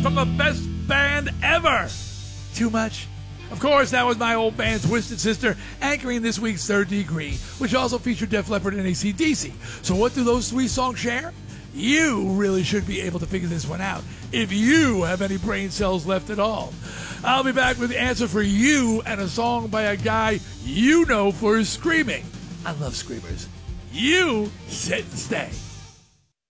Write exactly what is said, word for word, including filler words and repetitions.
from the best band ever. Too much? Of course, that was my old band Twisted Sister anchoring this week's Third Degree, which also featured Def Leppard and A C D C. So what do those three songs share? You really should be able to figure this one out if you have any brain cells left at all. I'll be back with the answer for you and a song by a guy you know for his screaming. I love screamers. You sit and stay.